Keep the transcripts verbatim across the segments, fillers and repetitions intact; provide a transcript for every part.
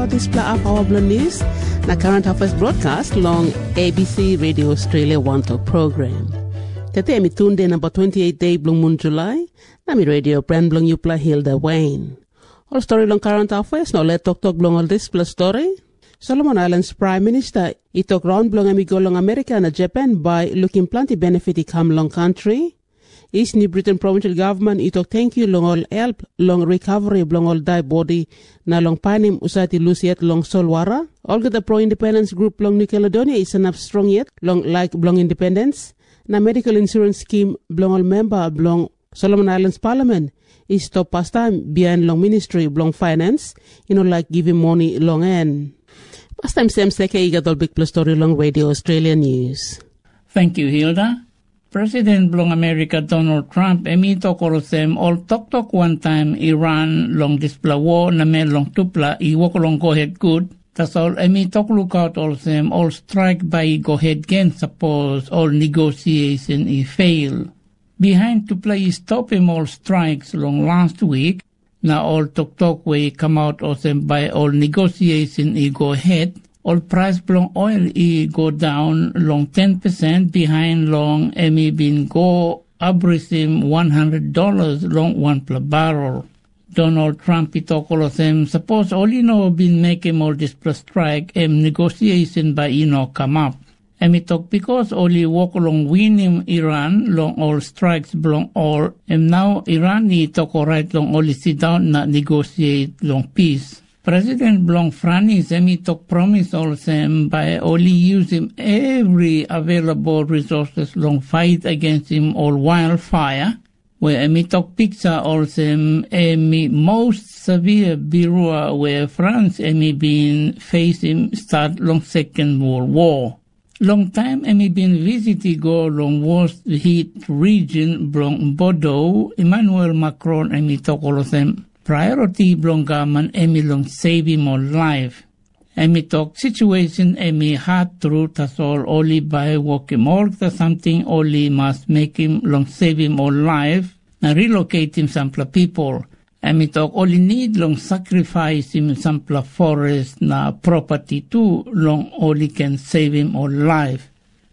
display up our blog news na current affairs broadcast long A B C Radio Australia One Talk program. Tete mi tunde number twenty-eight day blong moon July na mi radio brand blong yupla Hilda Wayne. All story long current affairs no let talk talk blong all display story. Solomon Islands Prime Minister itok round blong amigo long America na Japan by looking plenty benefit i come long country. East New Britain provincial government itok thank you long all help long recovery long all die body na long panim usati lusiat long solwara. All the pro-independence group long New Caledonia is enough strong yet long like long independence. Na medical insurance scheme long all member long Solomon Islands Parliament is stop past time behind long ministry long finance you know like giving money long end. Past time same seke igatol big plus story long Radio Australia News. Thank you, Hilda. President Blong America Donald Trump emito korosem all tok tok one time Iran long display war na men long tupla iwo long go ahead good. Tas all emito lookout all them all strike by go ahead again suppose all negotiation i fail. Behind to play stop him all strikes long last week. Na all tok tok way come out of them by all negotiation i go ahead. All price long oil i go down long ten percent behind long emi bin go abrisim one hundred dollars long one per barrel. Donald Trump i talk all of them suppose all you know been making all this plus strike em negotiation by you know come up. Emi talk because only walk along winning Iran long all strikes belong all and now Iran i talk all right long only sit down na negotiate long peace. President Blong Franny Zemi took promise all them by only using every available resources long fight against him all wildfire, where Emi took picture all them Emi most severe birua where France Emi been facing start long Second World War. Long time Emi been visiting go long worst hit region Blong Bordeaux, Emmanuel Macron Emi took all of them. Priority belong government emi long save him all life. Emi talk situation emi hard through tas all only by working more to something only must make him long save him all life na relocate him some people. Emi talk only need long sacrifice him some forest na property too long only can save him all life.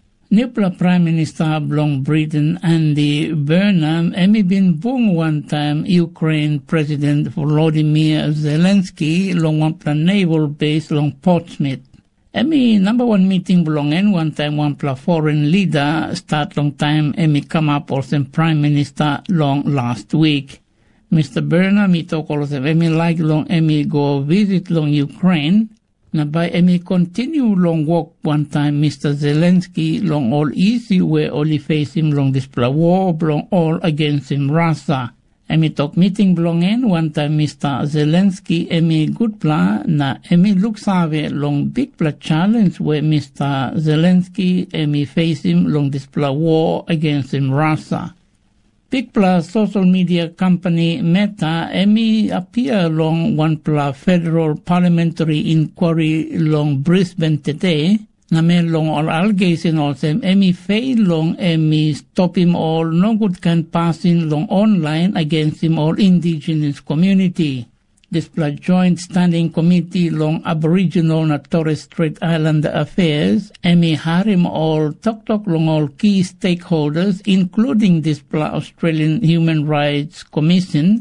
Nipla Prime Minister Blong Britain Andy Burnham emi bin bung one time Ukraine President Volodymyr Zelensky long one plan naval base long Portsmouth. Emi number one meeting belong en one time one pla foreign leader start long time emi come up or some Prime Minister long last week. Mister Burnham he talk all of them emi like long emi go visit long Ukraine. Na by emi continue long walk one time Mister Zelensky long all easy where only face him long display war long all against him Russia. Emi talk meeting belong en one time Mister Zelensky emi good plan na emi look save long big pla challenge where Mister Zelensky emi face him long display war against him Russia. Big plus social media company Meta emi appear along one plus federal parliamentary inquiry long Brisbane today. Na men long all allegation also emi fail long emi stop him all no good can passing long online against him all indigenous community. This plus joint standing committee long Aboriginal na Torres Strait Islander affairs emi harim all talk talk long all key stakeholders including this plus Australian Human Rights Commission,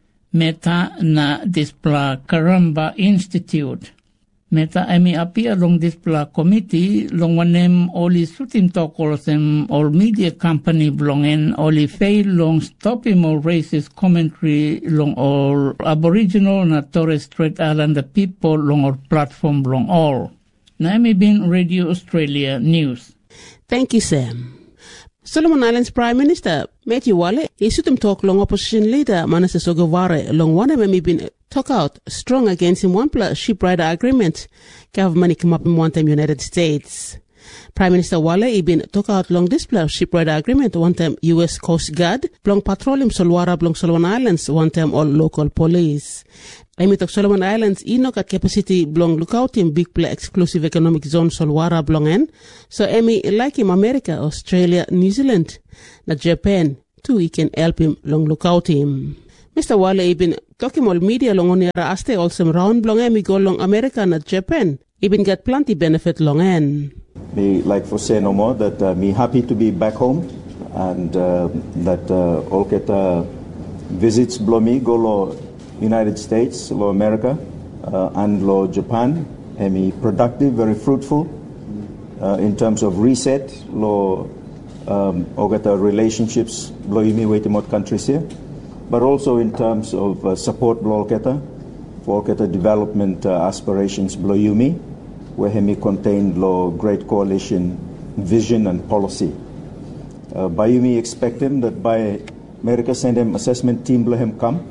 Meta na this plus Karamba Institute. Meta emi appear long this plus committee long one name only suitim talk all them all media company belong in only fail long stop him all racist commentary long all Aboriginal na Torres Strait Islander people long all platform long all. Na emi bin Radio Australia News. Thank you, Sam. Solomon Islands Prime Minister Matthew Wale isutim talk long opposition leader Manasseh Sogavare long one emi bin talk out strong against him one plus ship rider agreement government come up in one time United States. Prime Minister Wale been talk out long display ship rider agreement one time U S Coast Guard long patrol him Solwara long Solomon Islands one time all local police. Emi talk Solomon Islands inok at capacity belong lookout him big play exclusive economic zone Solwara belong en. So Emi like him America, Australia, New Zealand, na Japan too he can help him long lookout him. Mister Wale ibin talking all media long on yara aste also round long emi go long America and Japan. Ibin get plenty benefit long en. Me like for say no more that uh, me happy to be back home and uh, that uh, all get uh, visits blow me go lo United States, lo America uh, and lo Japan. And me productive, very fruitful uh, in terms of reset lo um, all get uh, relationships blow me with the countries here. But also in terms of uh, support blow keta for keta development uh, aspirations blow you me, where he contained lo great coalition vision and policy. Uh, by you me expect him that by America send him assessment team blow him come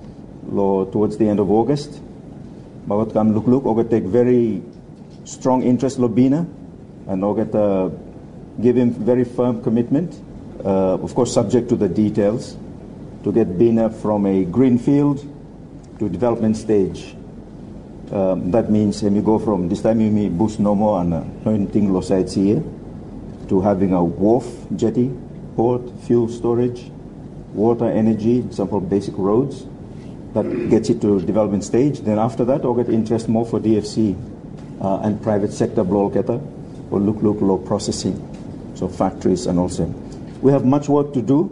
lo towards the end of August. But come look look or take very strong interest lo bina and or get uh, give him very firm commitment, uh, of course subject to the details. To get Bina from a greenfield to development stage. Um, that means when you go from this time you may boost no more and anything lo sites here to having a wharf, jetty, port, fuel storage, water, energy, example basic roads. That gets it to development stage. Then after that, I'll get interest more for D F C uh, and private sector blow keta or look look low processing, so factories and also. We have much work to do.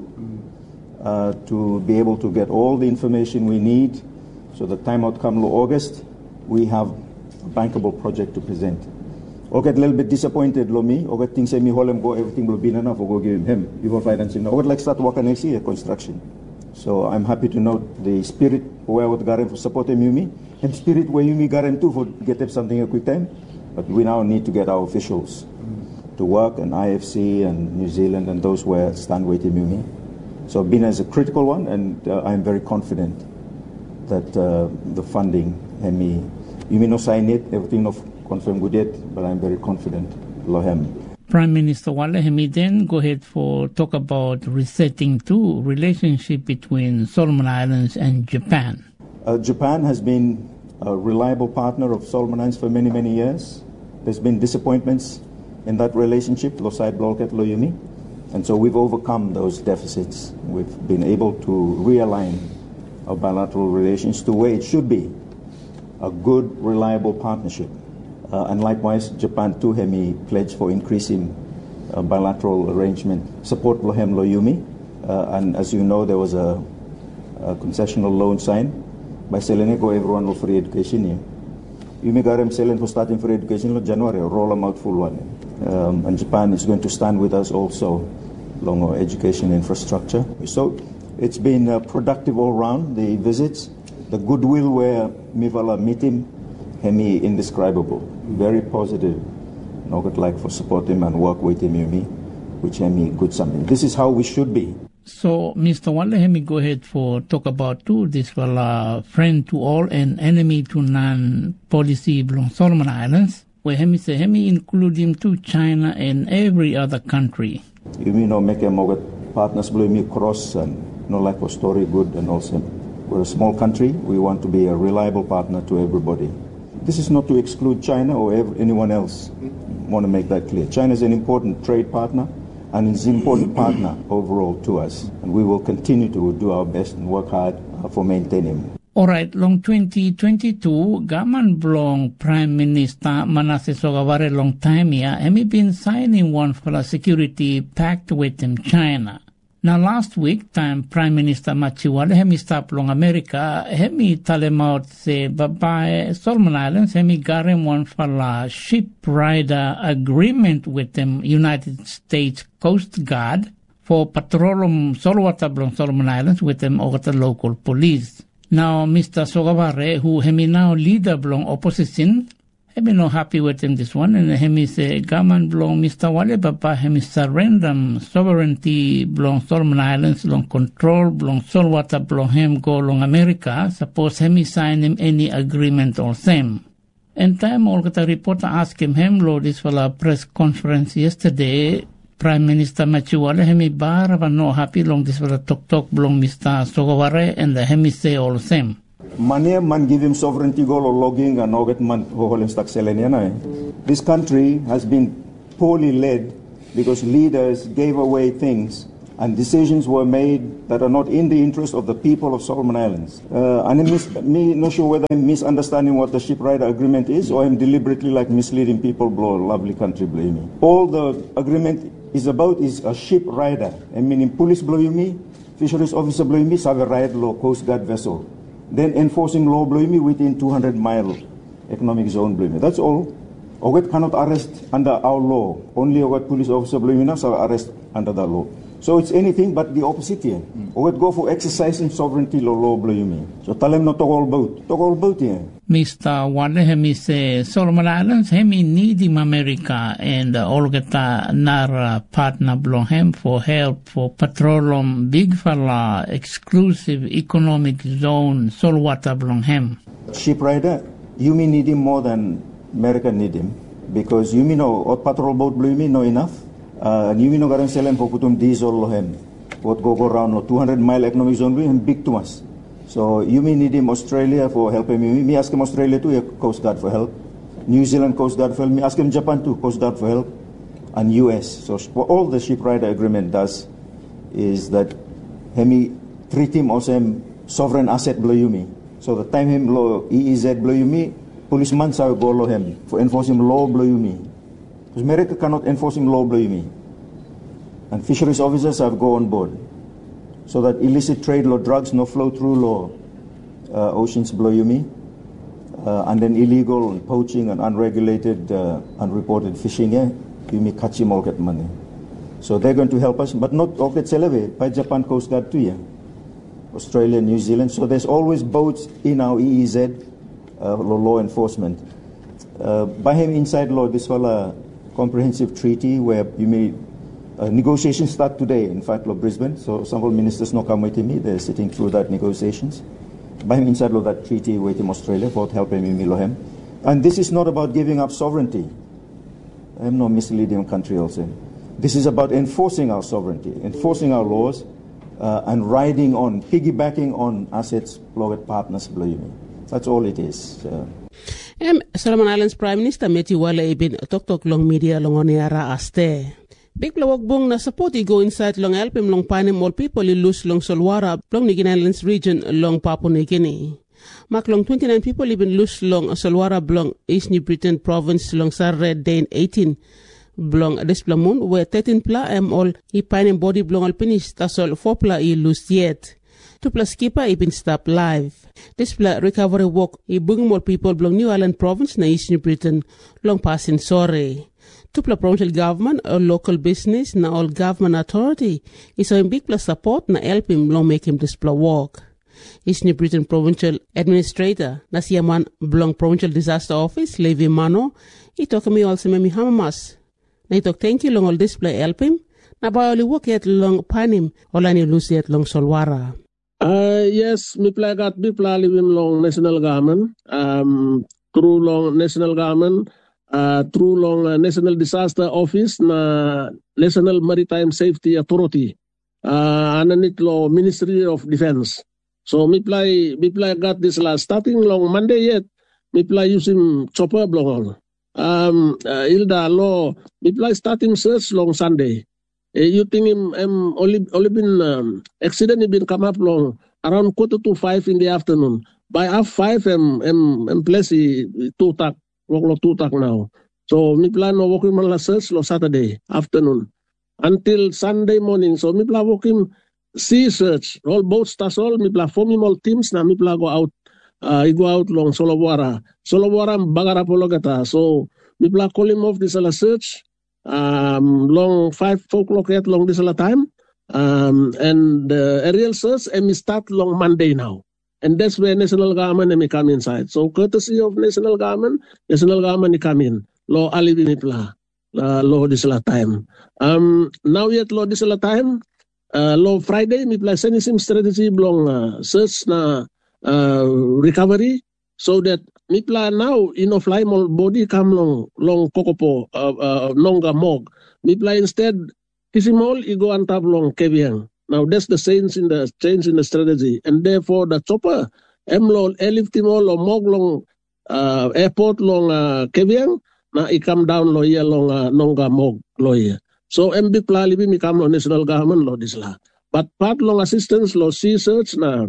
Uh, to be able to get all the information we need, so the time out come August, we have a bankable project to present. Or get a little bit disappointed, lo me, or get things say me holem go everything will be enough, or go give him him, you will financing. Or like start working next year construction. So I'm happy to note the spirit where what Garem for supporting you me, and spirit where you me Garem too for get up something a quick time. But we now need to get our officials mm. to work, and I F C and New Zealand and those where stand waiting you me. So Bina is a critical one, and uh, I'm very confident that uh, the funding, and me, you may not sign it, everything not confirmed good yet, but I'm very confident. Lohem. Prime Minister Wale Hemi then go ahead for talk about resetting too relationship between Solomon Islands and Japan. Uh, Japan has been a reliable partner of Solomon Islands for many, many years. There's been disappointments in that relationship, Losai Bloket Loyumi. And so we've overcome those deficits. We've been able to realign our bilateral relations to where it should be, a good, reliable partnership. Uh, and likewise, Japan too Hemi pledged for increasing uh, bilateral arrangement, support Lohem Loyumi. Uh, and as you know, there was a, a concessional loan signed by Seleneko, everyone will free education here. Yumi Garem Selen for starting free education in January, roll them out full one. Um, and Japan is going to stand with us also along our education infrastructure. So it's been uh, productive all round, the visits. The goodwill where Mivala meet him, Hemi indescribable, very positive. And I would like for support him and work with him, Yumi, which Hemi good something. This is how we should be. So, Mister Wale, Hemi go ahead for talk about too, this will uh, friend to all and enemy to none policy belong Solomon Islands. Where Hemi say Hemi include him to China and every other country. You mean no make a mogat partners blue me cross and no like a story good and also we're a small country, we want to be a reliable partner to everybody. This is not to exclude China or ever, anyone else. I want to make that clear. China is an important trade partner and is an important partner overall to us, and we will continue to do our best and work hard uh, for maintaining him. All right, long twenty twenty-two, gaman blong Prime Minister Manasseh Sogavare long time here, he been signing one for a security pact with them China. Now last week, time Prime Minister Machiwale, hemi stop long America, hemi tell him out say, bye Solomon Islands, hemi garem one for a ship rider agreement with them United States Coast Guard for patrolum Solwata blong Solomon Islands with them over the local police. Now, Mister Sogavare, who hemi now leader blong opposition, hemi no happy with him this one, and hemi say, gaman blong Mister Wale Papa hemi surrender sovereignty blong Solomon Islands, long control blong Solwata blong hem go long America, suppose hemi sign him any agreement or same. And time all the reporter asked him, hem lo this for a press conference yesterday, Prime Minister Machiwale hemi bar no happy long this for a talk talk blong Mister Sogavare and the hemi say all the same. Mane man give him sovereignty goal or logging and get man holen stack seleniana. This country has been poorly led because leaders gave away things and decisions were made that are not in the interest of the people of Solomon Islands. Uh, and I'm mis- me not sure whether I'm misunderstanding what the ship rider agreement is, or I'm deliberately like misleading people. Blow lovely country, blame me. All the agreement is about is a ship rider. I mean, in police blow me, fisheries officer blow me, have a ride law Coast Guard vessel. Then enforcing law blow me within two hundred mile economic zone blow me. That's all. Oget cannot arrest under our law. Only Oget police officer blow me now shall arrest under the law. So it's anything but the opposite here. Mm. Or go for exercising sovereignty law law blow you mean. So tell him not to all boat. To all boat here. Mister Wale hemi se Solomon Islands hemi needing America and uh, all geta nara partner blong hem for help for patrolum big fella exclusive economic zone solwater blong hem. Ship rider, you mean need him more than America need him because you mean no or patrol boat blue me no enough. Uh, you mean no garan selen for putum diesel lohem. What go go around no two hundred mile economic zone blue him big to us. So you may need him Australia for helping me. Me ask him Australia too, Coast Guard for help. New Zealand Coast Guard for help. Me ask him Japan too, Coast Guard for help. And U S. So what all the ship rider agreement does is that hemi treat him also him sovereign asset blow you me. So the time him law E E Z blow you me, policeman shall go law him for enforcing law blow you me. Because America cannot enforcing law blow you me. And fisheries officers have go on board. So that illicit trade law drugs no flow through law uh, oceans blow you me, uh, and then illegal and poaching and unregulated, uh, unreported fishing, yeah, you may catch him all get money. So they're going to help us, but not all get seleve by Japan Coast Guard too, yeah, Australia, New Zealand. So there's always boats in our E E Z uh, law enforcement. Uh, by him inside law, this fella comprehensive treaty where you may. Uh, negotiations start today, in fact, law Brisbane. So several ministers no come with me. They're sitting through that negotiations. By him inside law that treaty with him Australia for helping me Milohem. And this is not about giving up sovereignty. I'm not misleading country also. This is about enforcing our sovereignty, enforcing our laws, uh, and riding on, piggybacking on assets, blowed partners, blow you. That's all it is. Uh, Um, Solomon Islands Prime Minister Matthew Wale ibin tok-tok long media long oniara aste. Big blawag bong na support i go inside long help him long panim all people i lose long Solwara long Nigin Islands region long Papua New Guinea. Mak long twenty-nine people even lose long Solwara blong East New Britain province long Sarre Dane eighteen blong Desplamun where thirteen pla am all i panim body blong al finish tasol four pla i lose yet. Two plus skipper i been stop live. This pla recovery work i bring more people blong New Island province na East New Britain long passing sorry. Tupla provincial government or local business na all government authority is in big plus support na help him long make him display work. East New Britain provincial administrator na siyaman blong provincial disaster office Levi Mano ito kami also memi hamamas na ito thank you long all display help him na ba oli work yet long panim wala ni lose yet long Solwara. Uh, yes, mi plagat mi plalim long national government um through long national government. Uh, through long uh, National Disaster Office na National Maritime Safety Authority uh, and it law Ministry of Defense. So me play me play got this last starting long Monday yet me play using chopper blong um uh, Ilda law me play starting search long Sunday. Uh, you think him um, only only been um, accident been come up long around quarter to five in the afternoon. By half five um um, um place two tak. Work lo two tak now. So mi plan no working man la search lo Saturday afternoon until Sunday morning. So mi plan working sea search all boats tas all mi plan forming all teams na mi plan go out. Uh, I go out long Solowara. Solowara bagara polo kata. So mi plan call him off this la search. Um, long five four o'clock yet long this la time. Um, and the uh, aerial search and mi start long Monday now. And that's where national government may come inside. So courtesy of national government, national government come in. Law alibinipla, law this la time. Um, now yet law this la time. Uh, law Friday mi play sending some strategy belong uh, search na uh, recovery so that mi play now enough fly more body come long long kokopo uh, uh, nonga mog. Mi play instead kisimol igo antap long keviang. Now that's the change in the change in the strategy, and therefore the chopper emlol eliftimol or moglong uh, airport long uh, Keviang na I come down lo iya long uh, nonga mog lo iya. So em big pla libi mi kam lo national government lo disla. But part long assistance lo sea search na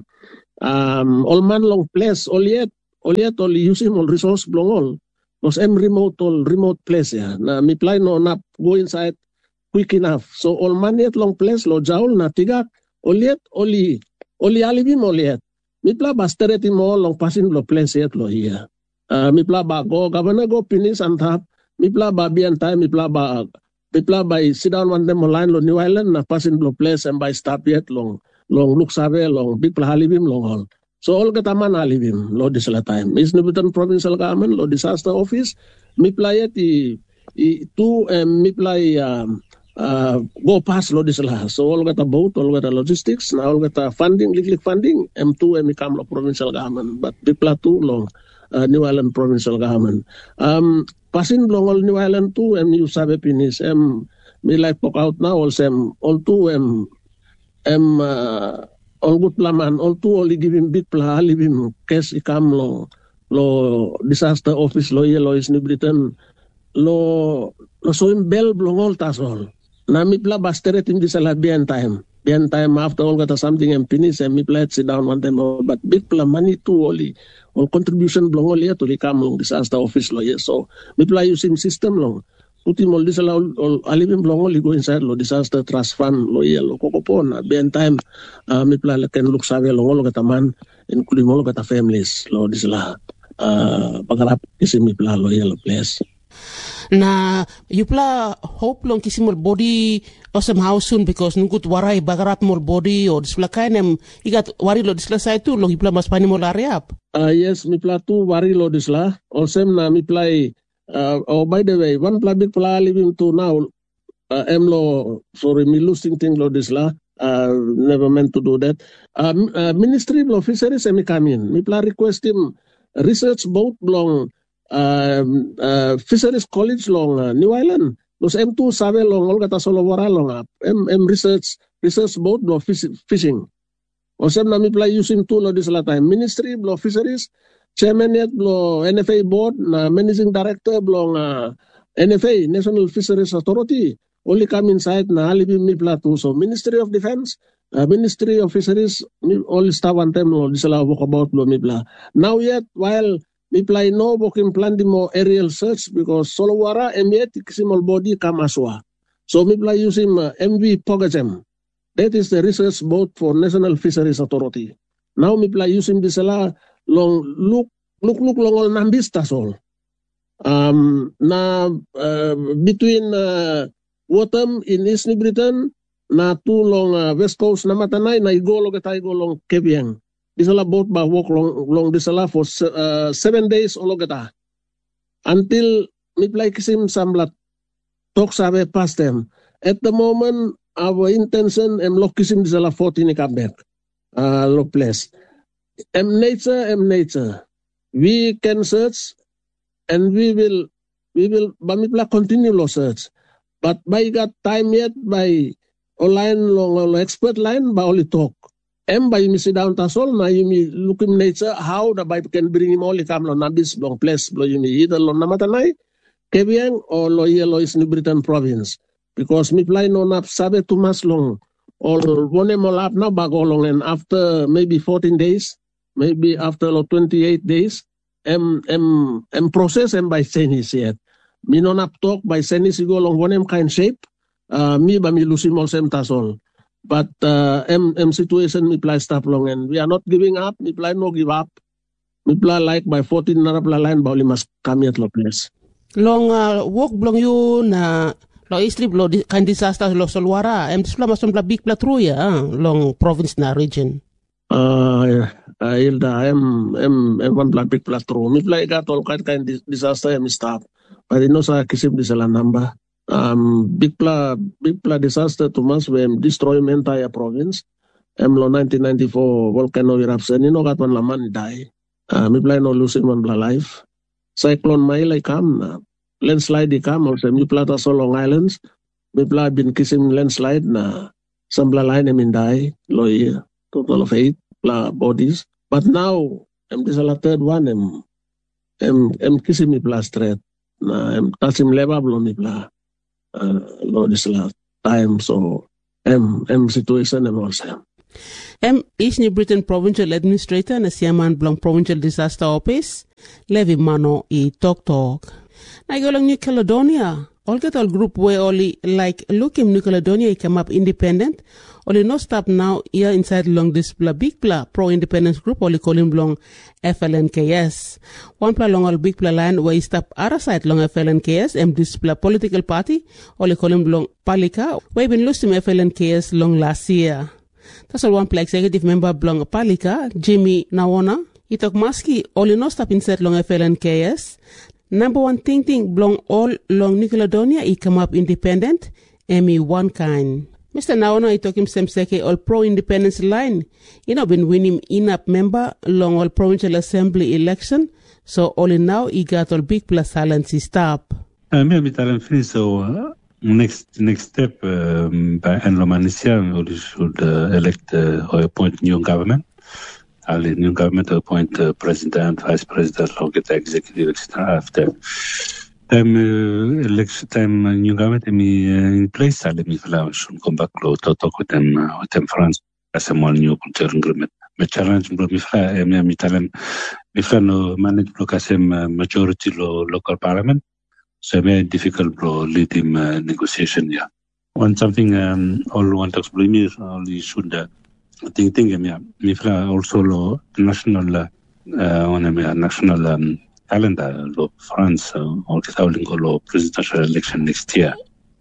um all man long place all yet all yet all using all resource blong all. Los em remote all remote place ya. Na mi play no nap go inside quick enough. So all man yet long place lo jaul na tigak all yet oli oli alibi mo yet. Mi pla bastereti mo long passing lo place yet lo here. Uh, mi pla ba go governor go finish and tap. Mi pla ba bi and time mi pla ba mi pla ba sit down one them line lo New Island na passing lo place and by stop yet long long look sabe long big pla halibim long all. So all kataman halibim lo disala time. Is Nubitan provincial government lo disaster office mi pla yet i, i two um, mi pla um, uh, go pass lo disala. So all kata boat all kata logistics na all kata funding liklik funding M two mi kam lo provincial government but mi pla two long Uh, New Island provincial government. Um, passing long all New Island too, and you sabe finish. Um, me like pok out now also. Um, all two um, um, uh, all good plaman. All two only give him big pla, leave him case ikam lo lo disaster office lo ye lo is New Britain lo lo so him bell blong all tas all. Na mi pla basteret him disala bien time. Bien time after all got something and finish and me pla sit down one time. But big pla money too only. All contribution belong all to the come long disaster office lo yes. So we play using system long. Put him all this all all alivim belong all go inside lo disaster trust fund lo yeah lo kokopon at the time uh me play can look save long all kataman including all kata families lo this la uh pagarap kisi me play lo yeah place. Na yupla hope long kisi mol body osem how soon because nungut warai bagarat mol body or disla kainem igat wari lo disla sai tu long yupla mas pani mol areap. Uh, yes, mi pla tu wari lo disla. Osem na mi play. Uh, oh, by the way, one pla big pla living to now. Uh, em lo sorry, me losing thing lo disla. Uh, never meant to do that. Uh, uh, Ministry of Fisheries mi come in. Mi pla request him research boat long uh, uh, Fisheries College long uh, New Island. Los em tu sabe long all kata solo wara long up. Em em research research boat lo fish, fishing. Osem na mi play using tool lo disla time. Ministry of Fisheries, Chairman yet blo N F A board, na Managing Director blo uh, N F A, National Fisheries Authority, only come inside na alibi mi pla too. So Ministry of Defense, uh, Ministry of Fisheries, mi only start one time lo disla walk about blo mi pla. Now yet while mi play no booking plan di mo aerial search because solowara em yet kisimol body kamaswa. So mi play using uh, M V Pogacem. That is the research boat for National Fisheries Authority. Now mi play using this long look look look long all nambistas all. Um na uh, between uh, Waterm in East New Britain na two long uh, West Coast na matanay na igolo katay go long Keviang. This all boat ba walk long long this all for uh, seven days all gata. Until mi play kisim samlat talk sabe past them. At the moment our intention em lokisim di sala fourteen ikabek uh, lo place. Em nature, em nature. We can search and we will we will bamipla continue lo search. But by got time yet by online long lo expert line by only talk. Em by mi sit down tasol na yumi look in nature how the Bible can bring him only come lo nabis long place lo yumi either lo namatanay Keviang or lo yellow is New Britain province. Because mi play no nap sabe too much long. Or one mo lap na bago long and after maybe fourteen days, maybe after lo twenty-eight days, em em em process em by senis yet. Mi no nap talk by senis go long one em kind shape. Uh, mi ba mi lusim all sem tasol. But uh, em em situation mi play stop long and we are not giving up. Mi play no give up. Mi play like by fourteen na play line ba must come yet lo place. Long uh, walk blong you na lo islip lo di, kan disaster lo solwara em disla masom la big platruya ah, long province na region. Uh, uh Hilda, em em em one big platru. Mi play got all kind kind disaster em stop. But no sa kisip di sala namba. Um big pla big pla disaster to mas we destroy entire province. Em lo nineteen ninety-four volcano eruption no got one laman die. Uh, mi play no losing one bla life. Cyclone Maila come na. Landslide di kam also mi plata so Long Islands mi pla bin kissing landslide na sambla line em indai loy total of eight pla bodies but now em this la third one em em em kissing mi pla straight na em tasim leba blo mi pla uh, lo this last time. So, em em situation em also. Em East New Britain Provincial Administrator na siyaman blang Provincial Disaster Office, Levi Mano i Talk Talk. Naigolang New Caledonia, all get all group where only like look in New Caledonia, it come up independent, only no stop now here inside long this bla big bla pro-independence group, only calling long F L N K S. One pla long all big bla line where he stop other side long F L N K S, and this bla political party, only calling long Palika, where been losing F L N K S long last year. That's all one play executive member belong Palika, Jimmy Nawona. He talk maski only no stop inside long F L N K S. Number one thing thing belong all long New Caledonia, he come up independent, Amy one kind. Mister Nawona, he talk him same seke all pro-independence line. He not been winning enough member long all provincial assembly election, so only now he got all big plus silence he stop. Uh, maybe talent finish so uh, next next step um, by Enlomanisia, we should uh, elect uh, or appoint new government. I'll new government appoint uh, president, vice president, or get executive after. Time uh, election time uh, new government me uh, in place. I'll me should come back to talk with them uh, with them France as a more new culture agreement. Me challenge bro me fra me me talent me fra no manage block as a majority lo local parliament. So very difficult bro lead him uh, negotiation yeah. One something um, all one talks blame me only should. Uh, Think think yeah, me also lo national uh, on a national um, calendar lo France uh, or lo presidential election next year.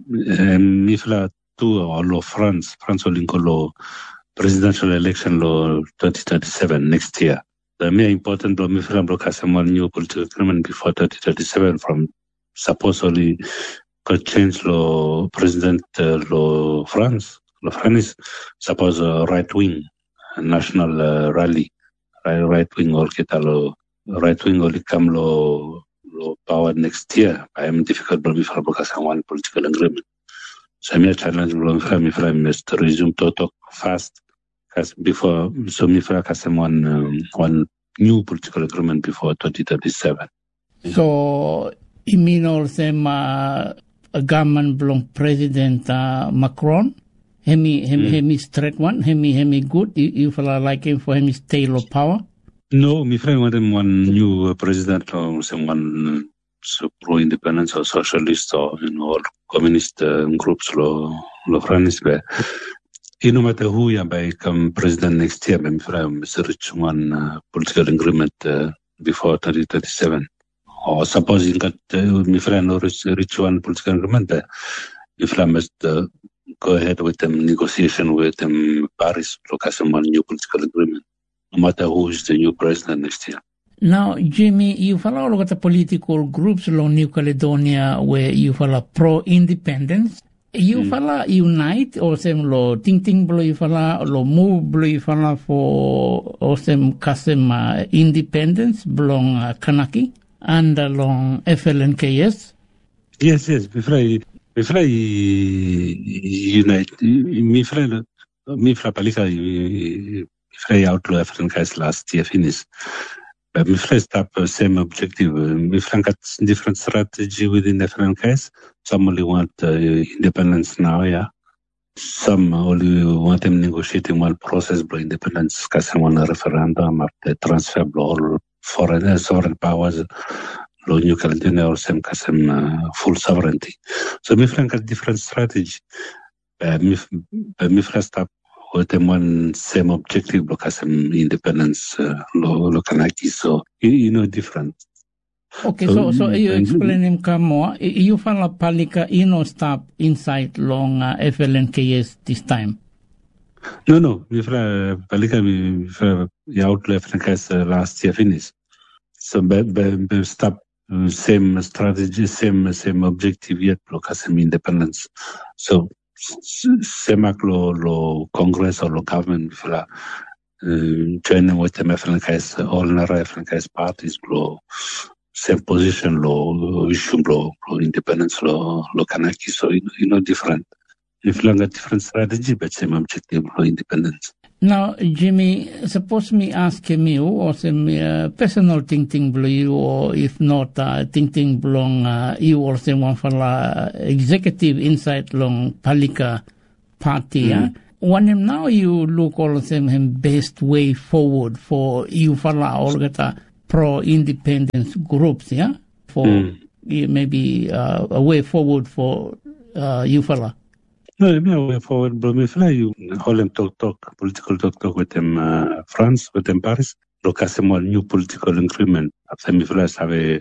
Me too or lo France France lo presidential election lo twenty thirty-seven next year. The more important lo me lo one new political agreement before twenty thirty-seven from supposedly could change lo president uh, lo France. The France suppose a right wing, a national uh, rally, right wing or ketalo, right wing or come lo power next year. I am difficult before because I want political agreement. So I'm a challenge from from to resume to talk fast, because before so me for one um, one new political agreement before twenty thirty-seven. So you mean also uh, a government belong President uh, Macron? Hemi, hemi, mm. hemi straight one, hemi, hemi good. You, you feel like him for hemi stale of power? No, my friend wanted one new uh, president or someone uh, so pro-independence or socialist or you know or communist uh, groups lo lo friends be. You no matter who you become president next year, my friend must reach one uh, political agreement uh, before twenty thirty-seven. Or supposing that uh, my friend no reach, reach one political agreement, uh, my friend must. Uh, go ahead with them negotiation with them Paris to have one new political agreement, no matter who is the new president next year. Now, Jimmy, you follow all the political groups along New Caledonia where you follow pro-independence. You mm. follow unite or some lo ting ting blo you follow lo move blo you follow for or some kasem uh, independence belong uh, Kanaki and along F L N K S. Yes, yes, before I Mi fra unite, mi fra mi fra Palika, mi fra outlaw F L N K S last year finish. But mi fra stop same objective. Mi fra got different strategy within F L N K S. Some only want uh, independence now, yeah. Some only want them negotiating one process for independence, because one referendum or the transfer all foreign sovereign powers. Lo New Caledonia or same kasem uh, full sovereignty. So mi friend got different strategy. Uh, mi mi friend stop with them one same objective because independence uh, lo lo Kanaki. So you, you know different. Okay, so so, so you explain him come more. You follow Palika, you know stop inside long uh, F L N K S this time. No, no. Mi friend Palika mi friend outlaw F L N K S uh, last year finished. So be, be, be stop. Same strategy, same same objective yet because same independence. So same lo lo Congress or lo government for joining with the F L N K S, all Nara F L N K S parties lo same position lo issue lo lo independence lo lo Kanaki. So you know different. If long a different strategy but same objective lo independence. Now, Jimmy, suppose me ask you or some uh, personal thinking below you, or if not, uh, thinking belong uh, you or some one for uh, executive insight long Palika party. Mm. Uh? When now you look all of them him best way forward for you for all the pro-independence groups, yeah, for mm. maybe uh, a way forward for uh, you fella. No, maybe a way forward, but if you hold them talk talk political talk talk with them uh, France, with them Paris, look at some new political agreement. After me, first have a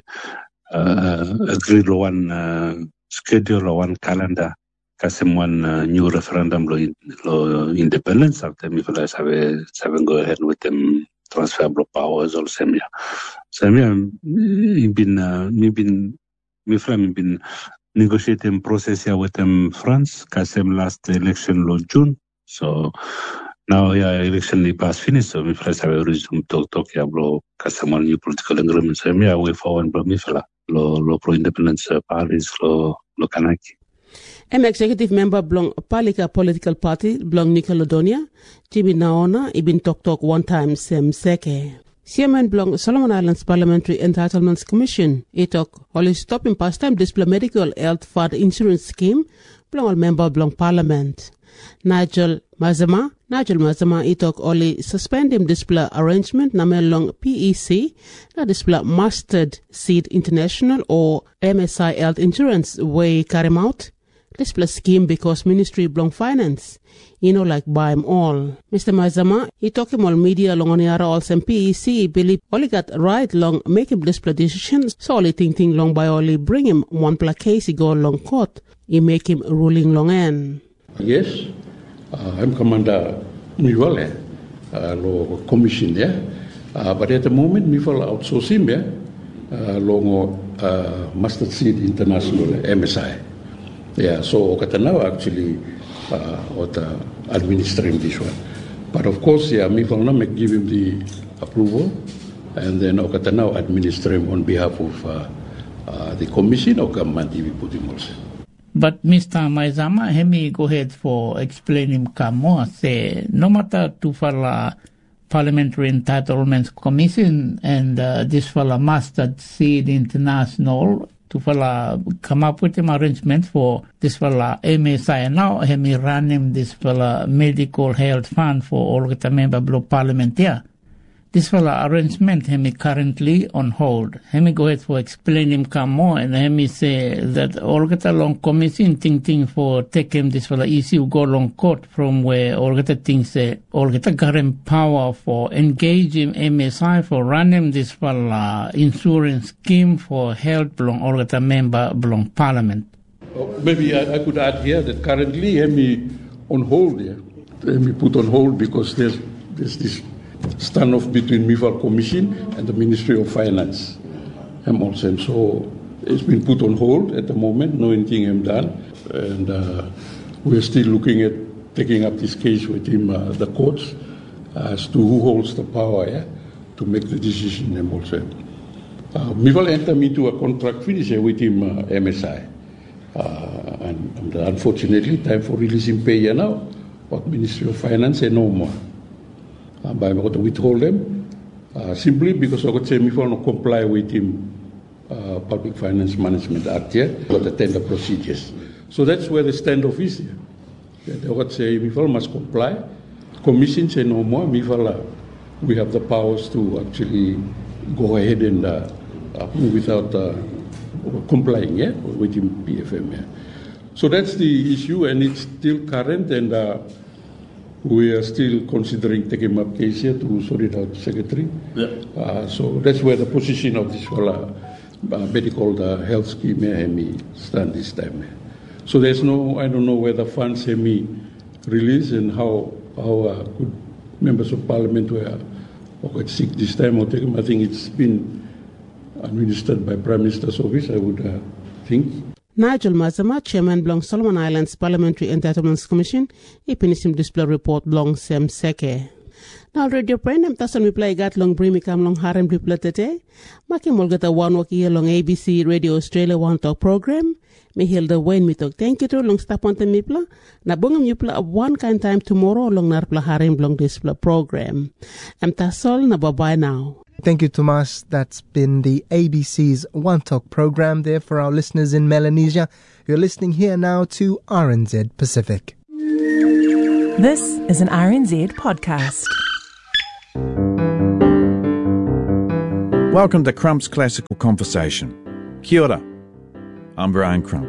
uh, agreed one uh, schedule or one calendar. Kasi one uh, new referendum lo, lo independence after me first have a seven go ahead with them transferable powers or same yeah. So me I've been uh, me been me friend been negotiating process here with them France kasi last election lo June. So now yeah election is past finished, so me first have a resume talk talk yeah bro kasi one new political agreement. So me I way forward bro me fella lo lo pro independence uh, Paris lo lo Kanaki. An executive member belong Palika political party belong Nickelodonia, Jimmy Naona, ibin talk talk one time sem seke. Chairman belong Solomon Islands Parliamentary Entitlements Commission. He talk only stopping pastime display medical health fund insurance scheme belong all member belong Parliament. Nigel Mazama, Nigel Mazama, he talk only suspend him display arrangement namen long P E C, na display Mustard Seed International or M S I Health Insurance way carry him out. This plus scheme because Ministry belong finance. You know, like buy them all. Mister Mazama, he talk him all media long on the all some P E C believe only got right long make him display decisions. So only think thing long by only bring him one pla case he go long court. He make him ruling long end. Yes, uh, I'm Commander Miwale, uh, lo commission yeah. Uh, but at the moment me fall outsource him yeah. Uh, long uh, Mustard Seed International M S I. Yeah, so now actually uh, what uh, administering this one. But of course, yeah, me will not give him the approval, and then okay, now administer him on behalf of uh, uh, the commission or government if we put him also. But Mister Maizama, let me go ahead for explaining more. Say no matter to follow Parliamentary Entitlements Commission and uh, this follow Mustard Seed International. To follow, come up with an arrangement for this fellow M S I. Now, he me run him this fellow medical health fund for all the member of parliament here. This fellow arrangement, he me currently on hold. He me go ahead for explain him come more, and he me say that all the long commission thinking for take him this fellow issue go long court from where all the things say all the current power for engaging M S I for running this fellow insurance scheme for health belong all the member belong parliament. Oh, maybe I, I could add here that currently he me on hold here. He me put on hold because there's there's this standoff between M I F A L Commission and the Ministry of Finance. I'm also, so it's been put on hold at the moment, no anything I'm done. And uh, we're still looking at taking up this case with him, uh, the courts, as to who holds the power yeah, to make the decision. I'm also. Uh, M I F A L entered into a contract finish with him, uh, M S I. Uh, and, and unfortunately, time for releasing pay now, but Ministry of Finance say no more. Uh, by what we told them, uh, simply because I could say M I F A L not comply with him uh, Public Finance Management Act here, got the tender procedures. So that's where the standoff is here. They would say M I F A L must comply. Commission say no more. M I F A L, uh, we have the powers to actually go ahead and uh, approve without uh, complying yeah, with him P F M. Yeah. So that's the issue, and it's still current, and uh, we are still considering taking up case here to sort it out, Secretary. Yeah. Uh, so that's where the position of this whole uh, uh, medical uh, health scheme may stand this time. So there's no, I don't know whether funds may release and how how uh, could members of parliament were or sick this time or take them. I think it's been administered by Prime Minister's office, I would uh, think. Nigel Mazama, Chairman belong Solomon Islands Parliamentary Entitlements Commission, he finished him display report belong Sem Seke. Now, radio friend, I'm tasal mi play gat long brimi kam long harem di platete. Maki molgata one waki long A B C Radio Australia One Talk program. Me hilda Wayne mi talk. Thank you to long stop on the mipla. Na bungam yupla one kind time tomorrow long narpla harem long display program. I'm tasal na bye bye now. Thank you, Tomas. That's been the A B C's One Talk program there for our listeners in Melanesia. You're listening here now to R N Z Pacific. This is an R N Z podcast. Welcome to Crump's Classical Conversation. Kia ora. I'm Brian Crump.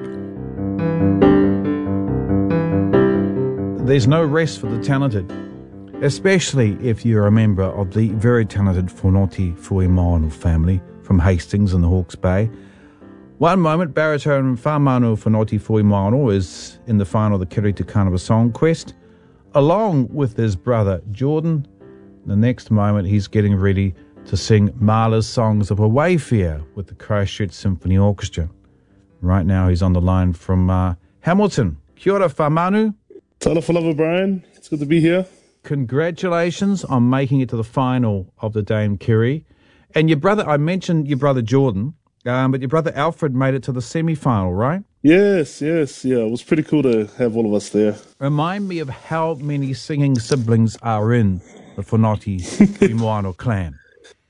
There's no rest for the talented, especially if you're a member of the very talented Whanoti Fuimaono family from Hastings in the Hawke's Bay. One moment, baritone Whamanu Whanoti Fuimaono is in the final of the Kiri Te Kanawa Song Quest, along with his brother Jordan. The next moment, he's getting ready to sing Mahler's Songs of a Wayfarer with the Christchurch Symphony Orchestra. Right now, he's on the line from uh, Hamilton. Kia ora, Whamanu. Tala falava, Brian. It's good to be here. Congratulations on making it to the final of the Dame Kiri. And your brother, I mentioned your brother Jordan, um, but your brother Alfred made it to the semi-final, right? Yes, yes, yeah. It was pretty cool to have all of us there. Remind me of how many singing siblings are in the Whanoti Fuimaono clan.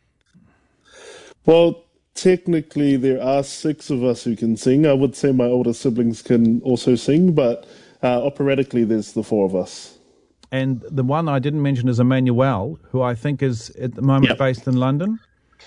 Well, technically there are six of us who can sing. I would say my older siblings can also sing, but uh, operatically there's the four of us. And the one I didn't mention is Emmanuel, who I think is at the moment yep. based in London.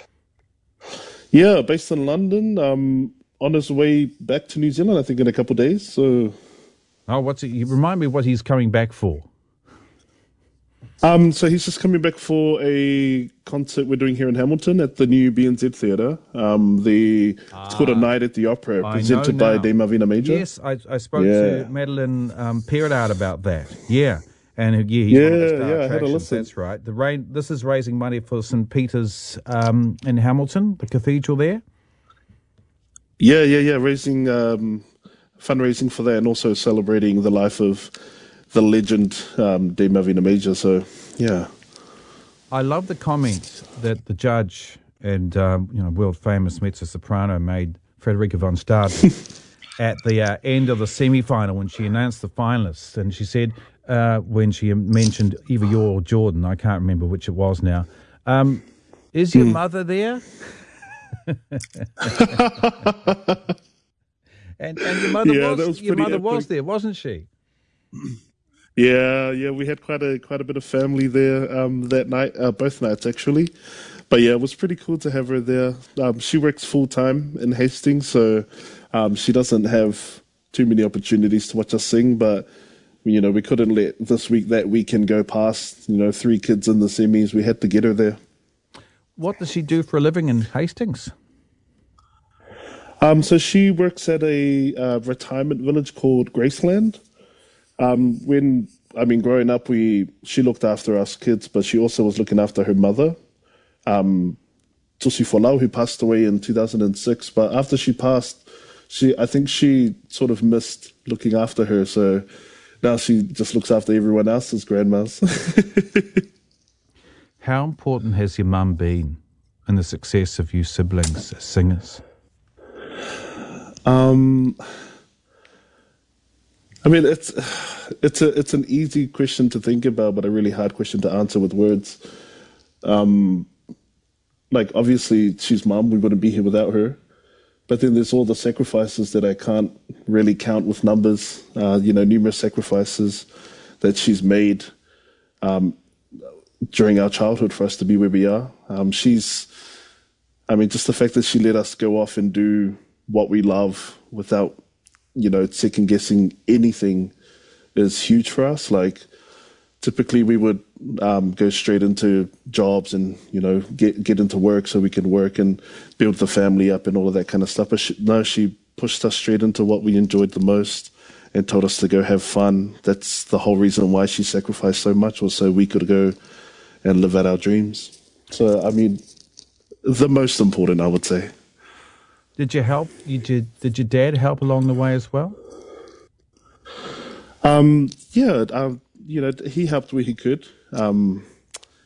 Yeah, based in London, um, on his way back to New Zealand, I think in a couple of days. So, oh, what's it? You remind me what he's coming back for. Um, so he's just coming back for a concert we're doing here in Hamilton at the new B N Z Theatre. Um, the ah, it's called A Night at the Opera, I presented by Dame Avina Major. Yes, I, I spoke yeah. to Madeline um, Perrott about that. Yeah. And yeah, he's yeah, one of the star yeah, I had a attractions. listen. That's right. The rain, this is raising money for Saint Peter's um, in Hamilton, the cathedral there. Yeah, yeah, yeah. Raising um, fundraising for that, and also celebrating the life of the legend um, Dame Avina Major. So, yeah. I love the comment that the judge and um, you know world famous mezzo soprano made, Frederica von Staden, at the uh, end of the semi final when she announced the finalists, and she said. Uh, when she mentioned either you or Jordan, I can't remember which it was now. Um, is your mm. mother there? and, and your mother yeah, was, was your mother epic. was there, wasn't she? Yeah, yeah, we had quite a quite a bit of family there um, that night, uh, both nights actually. But yeah, it was pretty cool to have her there. Um, she works full time in Hastings, so um, she doesn't have too many opportunities to watch us sing, but. You know, we couldn't let this week, that weekend go past, you know, three kids in the semis. We had to get her there. What does she do for a living in Hastings? Um, so she works at a uh, retirement village called Graceland. Um, when, I mean, growing up, we she looked after us kids, but she also was looking after her mother, um, Tusi Folau, who passed away in two thousand six. But after she passed, she I think she sort of missed looking after her, so... Now she just looks after everyone else's grandmas. How important has your mum been in the success of you siblings as singers? Um, I mean, it's it's a it's an easy question to think about, but a really hard question to answer with words. Um, like obviously, she's mum. We wouldn't be here without her. But then there's all the sacrifices that I can't really count with numbers, uh, you know, numerous sacrifices that she's made um, during our childhood for us to be where we are. Um, she's, I mean, just the fact that she let us go off and do what we love without, you know, second guessing anything is huge for us. Like, typically we would um, go straight into jobs and, you know, get get into work so we can work and build the family up and all of that kind of stuff. But she, no, she pushed us straight into what we enjoyed the most and told us to go have fun. That's the whole reason why she sacrificed so much, was so we could go and live out our dreams. So, I mean, the most important, I would say. Did you help? You did, did your dad help along the way as well? Um, yeah, um, you know, he helped where he could. Um,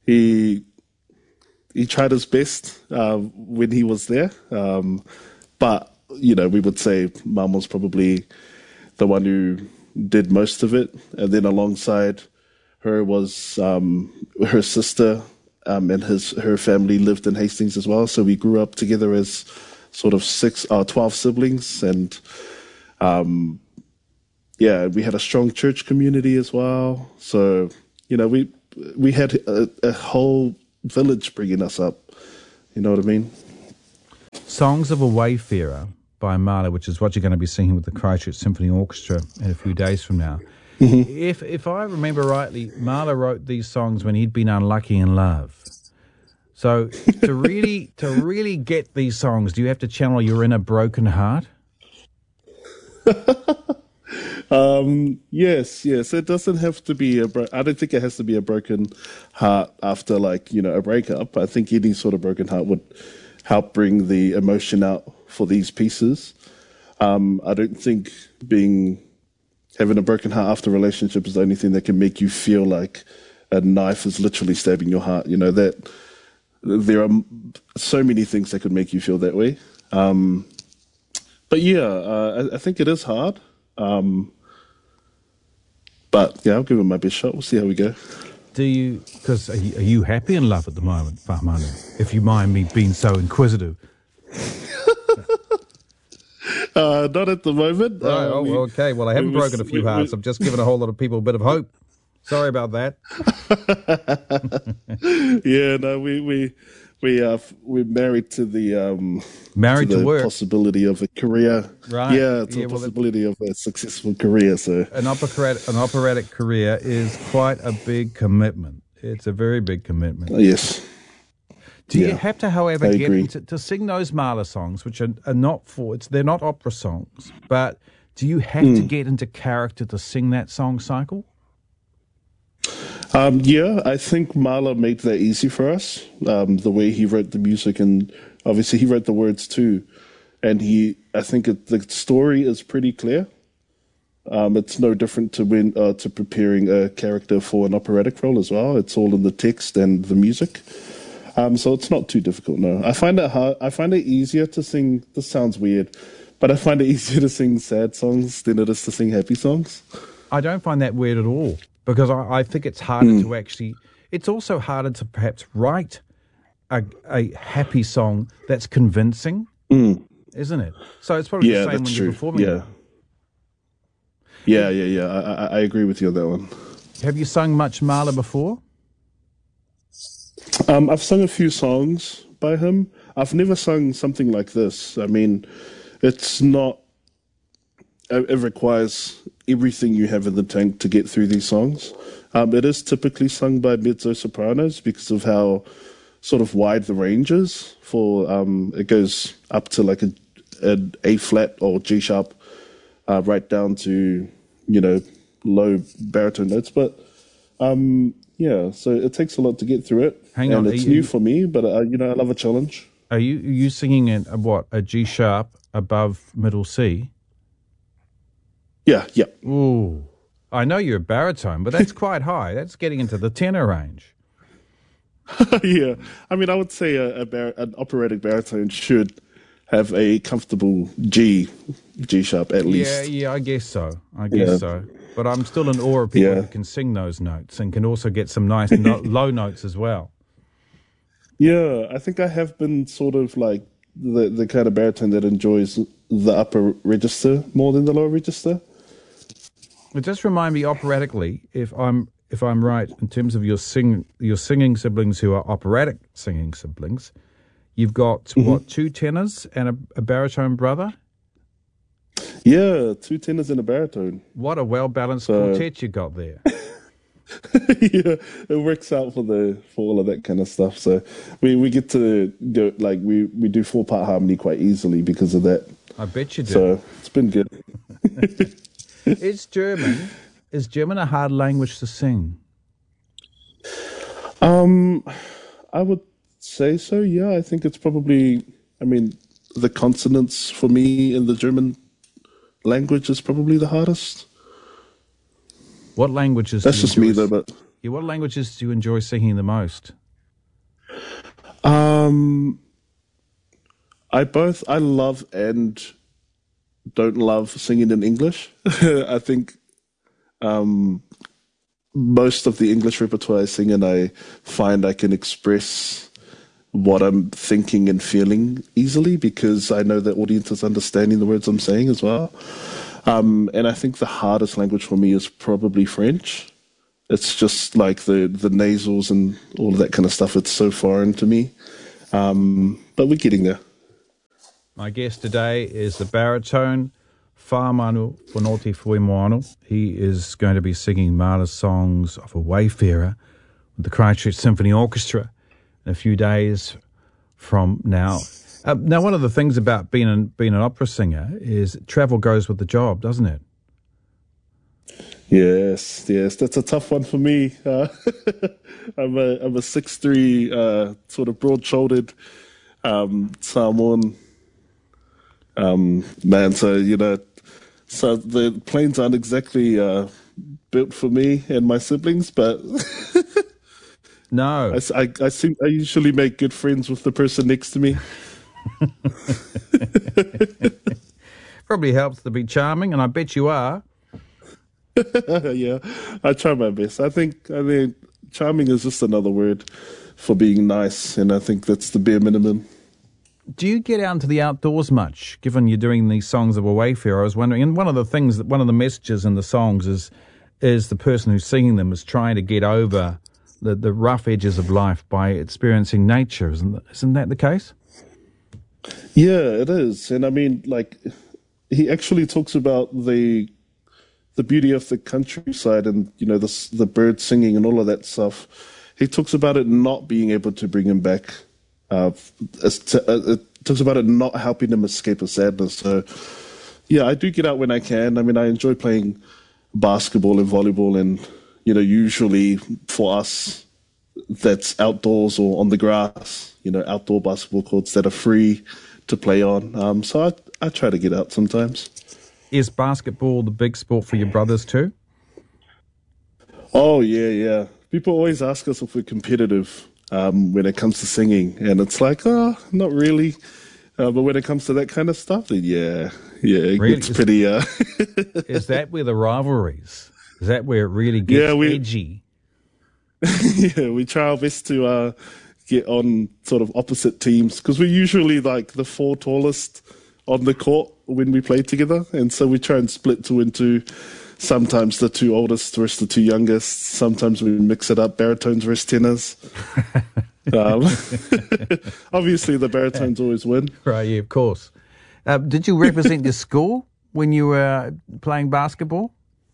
he he tried his best uh, when he was there, um, but you know, we would say Mum was probably the one who did most of it, and then alongside her was um, her sister, um, and his her family lived in Hastings as well. So we grew up together as sort of six, uh, twelve siblings, and um, yeah, we had a strong church community as well. So you know, we we had a, a whole village bringing us up. You know what I mean? Songs of a Wayfarer by Marla, which is what you're going to be singing with the Christchurch Symphony Orchestra in a few days from now. Mm-hmm. If if I remember rightly, Marla wrote these songs when he'd been unlucky in love. So to really to really get these songs, do you have to channel your inner broken heart? um, yes, yes. It doesn't have to be a. Bro- I don't think it has to be a broken heart after, like, you know, a breakup. I think any sort of broken heart would help bring the emotion out for these pieces. Um, I don't think being having a broken heart after a relationship is the only thing that can make you feel like a knife is literally stabbing your heart. You know, that there are so many things that could make you feel that way. Um, but yeah, uh, I, I think it is hard. Um, but yeah, I'll give it my best shot. We'll see how we go. Do you, because are, are you happy in love at the moment, Fa'amanu? If you mind me being so inquisitive. Uh, not at the moment. Right, uh, oh, we, okay. Well, I haven't we, broken a few we, hearts. We, I've just given a whole lot of people a bit of hope. Sorry about that. yeah, no, we we we uh we're married to the um married to, to the work possibility of a career. Right. Yeah, to yeah, the well, possibility of a successful career. So an operatic an operatic career is quite a big commitment. It's a very big commitment. Uh, yes. Do yeah, you have to, however, I get agree. into to sing those Marla songs, which are, are not for it's they're not opera songs, but do you have mm. to get into character to sing that song cycle? Um, yeah, I think Marla made that easy for us. Um, the way he wrote the music, and obviously he wrote the words too. And he, I think it, the story is pretty clear. Um, it's no different to when uh, to preparing a character for an operatic role as well. It's all in the text and the music. Um, so it's not too difficult, no. I find it hard. I find it easier to sing. This sounds weird, but I find it easier to sing sad songs than it is to sing happy songs. I don't find that weird at all, because I, I think it's harder mm. to actually. It's also harder to perhaps write a, a happy song that's convincing, mm. isn't it? So it's probably yeah, the same when true. you're performing. Yeah, yeah, yeah, yeah. I, I agree with you on that one. Have you sung much Marla before? Um, I've sung a few songs by him. I've never sung something like this. I mean, it's not. It requires everything you have in the tank to get through these songs. Um, it is typically sung by mezzo sopranos because of how sort of wide the range is. For um, it goes up to like a, an A flat or G sharp, uh, right down to you know low baritone notes, but. Um, Yeah, so it takes a lot to get through it. Hang and on, it's you, new for me, but uh, you know, I love a challenge. Are you are you singing in a, what a G sharp above middle C? Yeah, yeah. Ooh, I know you're a baritone, but that's quite high. That's getting into the tenor range. yeah, I mean, I would say a, a bar- an operatic baritone should have a comfortable G, G sharp at least. Yeah, yeah, I guess so. I guess yeah. so. But I'm still in awe of people yeah. who can sing those notes and can also get some nice no- low notes as well. Yeah, I think I have been sort of like the, the kind of baritone that enjoys the upper register more than the lower register. It just remind me operatically, if I'm if I'm right, in terms of your sing your singing siblings who are operatic singing siblings, you've got mm-hmm. what, two tenors and a, a baritone brother? Yeah, two tenors and a baritone. What a well-balanced so, quartet you got there. yeah, it works out for the for all of that kind of stuff. So we, we get to do like we, we do four-part harmony quite easily because of that. I bet you do. So it's been good. It's German. Is German a hard language to sing? Um, I would say so, yeah. I think it's probably, I mean, the consonants for me in the German language is probably the hardest. What languages That's do you just me, enjoy, though, but... Yeah, what languages do you enjoy singing the most? Um, I both, I love and don't love singing in English. I think um, most of the English repertoire I sing in, I find I can express what I'm thinking and feeling easily because I know the audience is understanding the words I'm saying as well. Um, and I think the hardest language for me is probably French. It's just like the, the nasals and all of that kind of stuff. It's so foreign to me. Um, but we're getting there. My guest today is the baritone, Whamanu Whanoti Fuimoano. He is going to be singing Mala's songs of a Wayfarer with the Christchurch Symphony Orchestra in a few days from now. Uh, now, one of the things about being an, being an opera singer is travel goes with the job, doesn't it? Yes, yes, that's a tough one for me. Uh, I'm a I'm a six three, uh, sort of broad-shouldered um, Samoan um, man. So you know, so the planes aren't exactly uh, built for me and my siblings, but no, I, I, I seem I usually make good friends with the person next to me. Probably helps to be charming, and I bet you are. Yeah, I try my best. I think I think charming is just another word for being nice, and I think that's the bare minimum. Do you get out into the outdoors much, given you're doing these songs of a Wayfarer? I was wondering, and one of the things, that one of the messages in the songs is is the person who's singing them is trying to get over the, the rough edges of life by experiencing nature. Isn't, isn't that the case? Yeah, it is. And I mean, like, he actually talks about the the beauty of the countryside and, you know, the, the birds singing and all of that stuff. He talks about it not being able to bring him back. Uh, to, uh, it talks about it not helping him escape a sadness. So, yeah, I do get out when I can. I mean, I enjoy playing basketball and volleyball, and, you know, usually for us, that's outdoors or on the grass, you know, outdoor basketball courts that are free to play on. Um, so I, I try to get out sometimes. Is basketball the big sport for your brothers too? Oh, yeah, yeah. People always ask us if we're competitive um, when it comes to singing. And it's like, oh, not really. Uh, but when it comes to that kind of stuff, then yeah, yeah, it really? gets pretty... Uh... Is that where the rivalries? Is that where it really gets yeah, we, edgy? Yeah, we try our best to uh, get on sort of opposite teams because we're usually like the four tallest on the court when we play together, and so we try and split two into sometimes the two oldest versus the two youngest. Sometimes we mix it up, baritones versus tenors. um, obviously, the baritones always win. Right, yeah, of course. Uh, did you represent your school when you were playing basketball?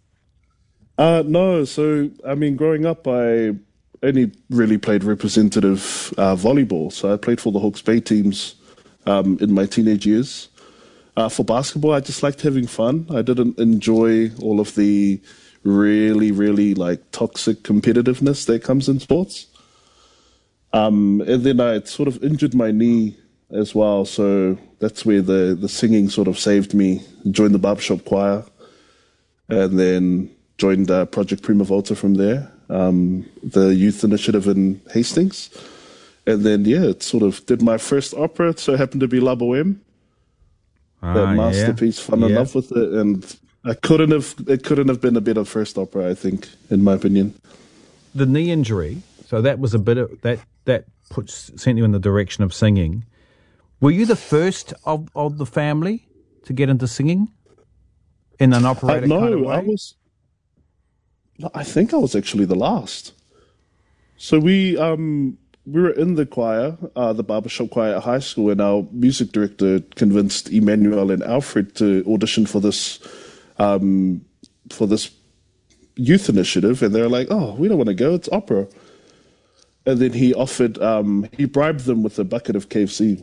Uh, no, so, I mean, growing up, I only really played representative uh, volleyball. So I played for the Hawke's Bay teams um, in my teenage years. Uh, for basketball, I just liked having fun. I didn't enjoy all of the really, really, like, toxic competitiveness that comes in sports. Um, and then I sort of injured my knee as well, so that's where the, the singing sort of saved me. Joined the barbershop choir, and then joined uh, Project Prima Volta from there, um, the youth initiative in Hastings. And then, yeah, it sort of did my first opera. It so happened to be La Boheme. Ah, that masterpiece, yeah. fell in yeah. love with it, and I couldn't have. It couldn't have been a better first opera, I think, in my opinion. The knee injury, so that was a bit of that. That puts sent you in the direction of singing. Were you the first of, of the family to get into singing in an operatic uh, no, kind of way? I was. No, I think I was actually the last. So we um. We were in the choir, uh, the barbershop choir at high school, and our music director convinced Emmanuel and Alfred to audition for this, um, for this youth initiative, and they're like, "Oh, we don't want to go; it's opera." And then he offered, um, he bribed them with a bucket of K F C.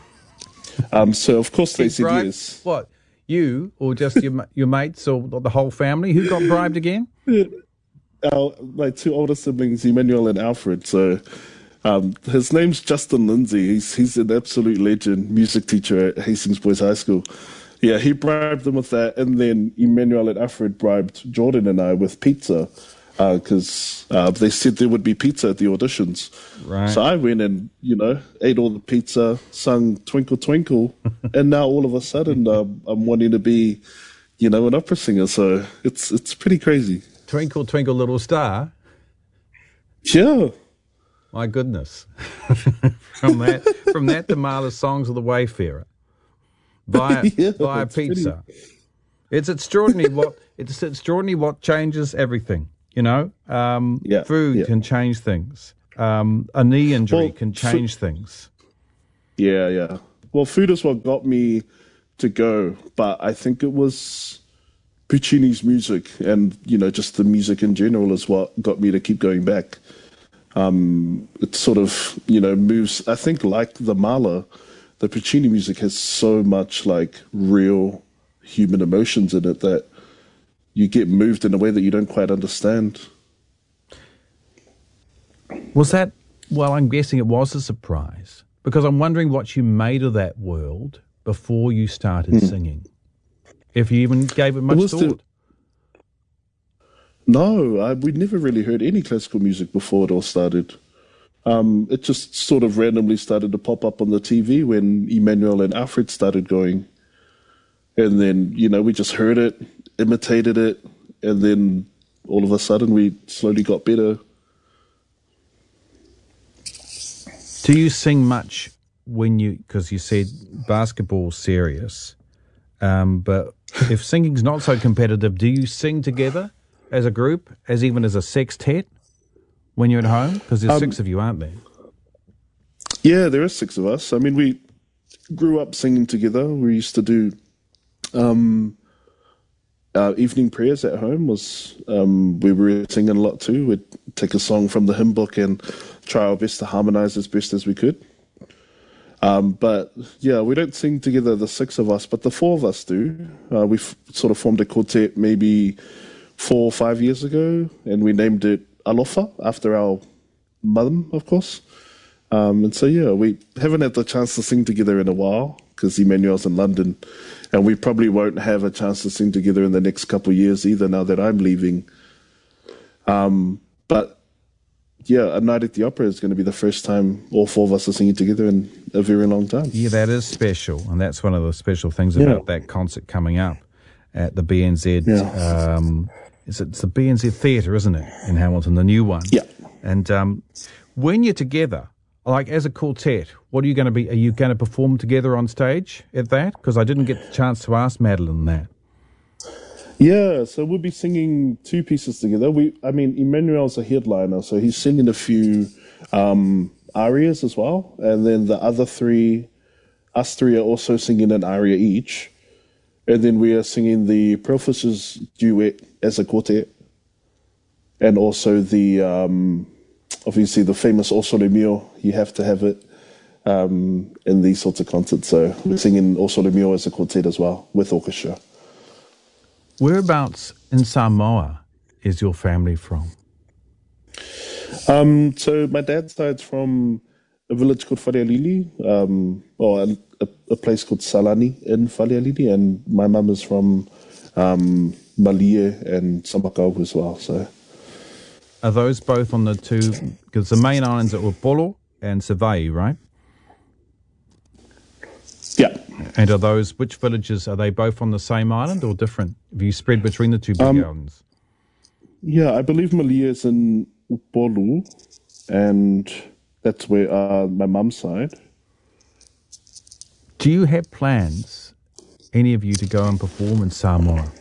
Um, so of course they said bribed, yes. What, you or just your your mates or the whole family? Who got bribed again? Our my two older siblings, Emmanuel and Alfred. So. Um, his name's Justin Lindsay. He's he's an absolute legend, music teacher at Hastings Boys High School. Yeah, he bribed them with that, and then Emmanuel and Alfred bribed Jordan and I with pizza. because uh, uh, they said there would be pizza at the auditions. Right. So I went and, you know, ate all the pizza, sung Twinkle Twinkle, and now all of a sudden um, I'm wanting to be, you know, an opera singer. So it's it's pretty crazy. Twinkle, Twinkle, Little Star? Yeah. My goodness. from that from that to Mahler's Songs of the Wayfarer. Via, Yeah, via it's pizza. It's extraordinary what it's extraordinary what changes everything. You know, um, Yeah, food yeah. can change things. Um, a knee injury Well, can fo- change things. Yeah, yeah. Well, food is what got me to go, but I think it was Puccini's music and, you know, just the music in general is what got me to keep going back. Um, it sort of, you know, moves, I think like the Mahler, the Puccini music has so much like real human emotions in it that you get moved in a way that you don't quite understand. Was that, well, I'm guessing it was a surprise because I'm wondering what you made of that world before you started Hmm. singing. If you even gave it much was the- thought. No, I, we'd never really heard any classical music before it all started. Um, it just sort of randomly started to pop up on the T V when Emmanuel and Alfred started going. And then, you know, we just heard it, imitated it, and then all of a sudden we slowly got better. Do you sing much when you, because you said basketball's serious, um, but if singing's not so competitive, do you sing together as a group, as even as a sextet when you're at home? Because there's Um, six of you, aren't there? Yeah, there are six of us. I mean, we grew up singing together. We used to do um, our evening prayers at home. Was um, we were singing a lot too. We'd take a song from the hymn book and try our best to harmonize as best as we could. Um, but yeah, we don't sing together, the six of us, but the four of us do. Uh, we f- sort of formed a quartet maybe four or five years ago, and we named it Alofa after our mum, of course. Um, and so, yeah, we haven't had the chance to sing together in a while because Emmanuel's in London, and we probably won't have a chance to sing together in the next couple of years either now that I'm leaving. Um, but, yeah, A Night at the Opera is going to be the first time all four of us are singing together in a very long time. Yeah, that is special, and that's one of the special things Yeah. about that concert coming up at the B N Z. Yeah. Um, it's, it's the B N Z Theatre, isn't it, in Hamilton, the new one? Yeah. And um, when you're together, like as a quartet, what are you going to be? Are you going to perform together on stage at that? Because I didn't get the chance to ask Madeline that. Yeah, so we'll be singing two pieces together. We, I mean, Emmanuel's a headliner, so he's singing a few um, arias as well, and then the other three, us three are also singing an aria each, and then we are singing the Professor's duet as a quartet, and also the um, obviously the famous O Sole Mio. You have to have it um, in these sorts of concerts. So we're singing O Sole Mio as a quartet as well with orchestra. Whereabouts in Samoa is your family from? Um, so my dad's side's from a village called Wharealili, um, or a, a, a place called Salani in Wharealili, and my mum is from um, Malie and Samakau as well. So, Are those both on the two? Because the main islands are Upolu and Savai'i, right? yeah, And are those, which villages, are they both on the same island or different? Have you spread between the two big Um, islands? yeah, I believe Malie is in Upolu, and that's where uh, my mum's side. Do you have plans, any of you, to go and perform in Samoa?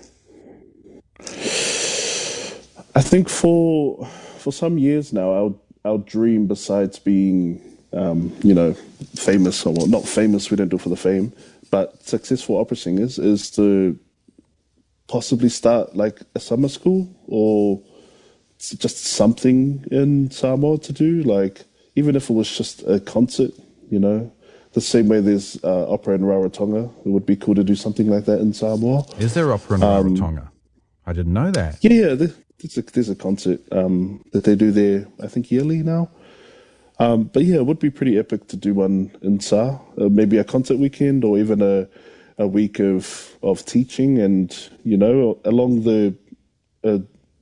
I think for for some years now, our our dream, besides being um, you know famous, or well, not famous, we don't do it for the fame, but successful opera singers, is to possibly start like a summer school or s- just something in Samoa to do, like even if it was just a concert, you know. The same way there's uh, opera in Rarotonga, it would be cool to do something like that in Samoa. Is there opera in Um, Rarotonga? I didn't know that. Yeah, yeah, there- there's a, there's a concert um, that they do there, I think yearly now. Um, but yeah, it would be pretty epic to do one in Sa, uh, maybe a concert weekend or even a a week of of teaching, and you know, along the uh,